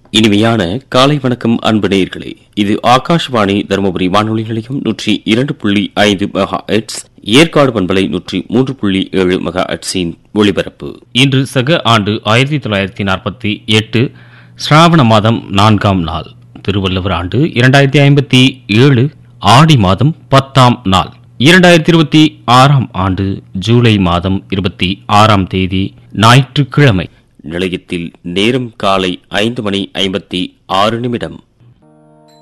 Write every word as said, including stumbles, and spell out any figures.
இனிமையான காலை வணக்கம் அன்பு நேயர்களே. இது ஆகாஷ்வாணி தருமபுரி வானொலி நிலையம் நூற்றி இரண்டு புள்ளி ஐந்து மெகா ஹெர்ட்ஸ், ஏற்காடு பண்பலை நூற்றி மூன்று புள்ளி ஏழு மெகா ஹெர்ட்ஸின் ஒளிபரப்பு. இன்று சக ஆண்டு ஆயிரத்தி தொள்ளாயிரத்தி நாற்பத்தி எட்டு ஸ்ராவண மாதம் நான்காம் நாள், திருவள்ளுவர் ஆண்டு இரண்டாயிரத்தி ஐம்பத்தி ஏழு ஆடி மாதம் பத்தாம் நாள், இரண்டாயிரத்தி இருபத்தி ஆறாம் ஆண்டு ஜூலை மாதம் இருபத்தி ஆறாம் தேதி ஞாயிற்றுக்கிழமை. நிலையத்தில் நேரம் காலை ஐந்து மணி ஐம்பத்தி ஆறு நிமிடம்.